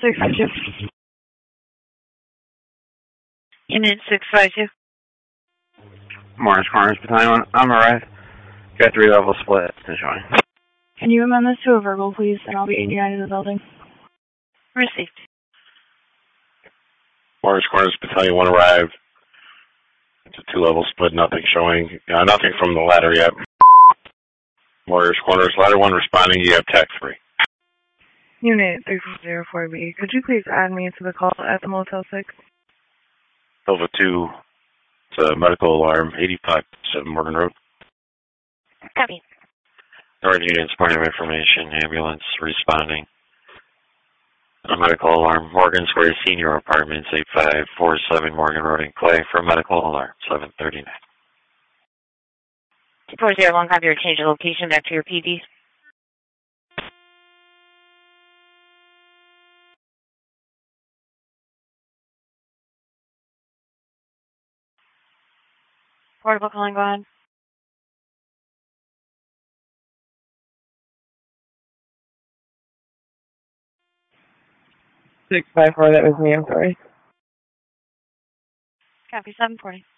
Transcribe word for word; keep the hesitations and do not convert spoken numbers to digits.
six five two. Unit six five two. Morris Corners Battalion, I'm arrived. Got three level split to join. Can you amend this to a verbal, please, and I'll be eighty-nine in the building. Received. Morris Corners Battalion, one arrived. It's a two-level split, nothing showing. Uh, nothing from the ladder yet. Morris Corners, ladder one responding, you have tech three. Unit three four zero four B, could you please add me to the call at the Motel six? Nova two, it's a medical alarm, eighty-five seven Morgan Road. Copy. North Union, point of information, ambulance responding. A medical alarm, Morgan Square Senior Apartments, eight five four seven Morgan Road in Clay for medical alarm, seven thirty-nine. four zero one, copy your change of location back to your P D. Portable calling, go ahead. six five four, that was me, I'm sorry. Copy, seven forty.